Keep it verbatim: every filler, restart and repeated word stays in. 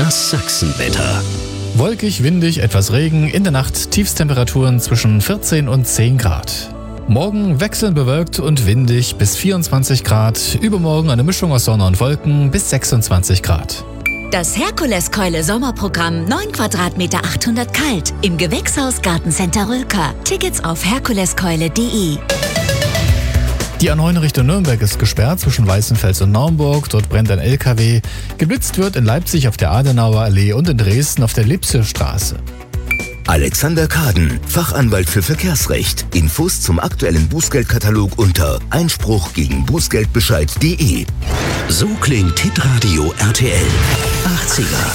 Das Sachsenwetter. Wolkig, windig, etwas Regen, in der Nacht Tiefstemperaturen zwischen vierzehn und zehn Grad. Morgen wechselnd bewölkt und windig bis vierundzwanzig Grad, übermorgen eine Mischung aus Sonne und Wolken bis sechsundzwanzig Grad. Das Herkuleskeule Sommerprogramm neun Quadratmeter achthundert kalt im Gewächshaus Gartencenter Rülker. Tickets auf herkuleskeule punkt de. Die A neun Richtung Nürnberg ist gesperrt zwischen Weißenfels und Naumburg. Dort brennt ein L K W. Geblitzt wird in Leipzig auf der Adenauer Allee und in Dresden auf der Lipsierstraße. Alexander Kaden, Fachanwalt für Verkehrsrecht. Infos zum aktuellen Bußgeldkatalog unter Einspruch gegen Bußgeldbescheid punkt de. So klingt Hitradio R T L. achtziger.